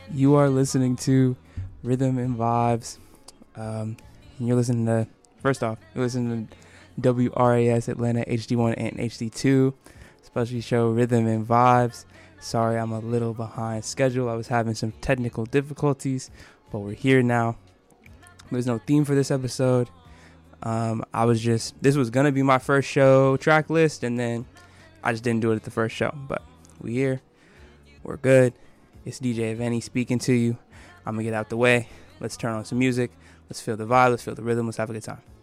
You are listening to Rhythm and Vibes. And you're listening to, first off, you're listening to WRAS Atlanta HD1 and HD2 specialty show Rhythm and Vibes. Sorry, I'm a little behind schedule. I was having some technical difficulties, but we're here now. There's no theme for this episode. This was going to be my first show track list, and then I just didn't do it at the first show. But we here. We're good. It's DJ Aveni speaking to you. I'm going to get out the way. Let's turn on some music. Let's feel the vibe. Let's feel the rhythm. Let's have a good time.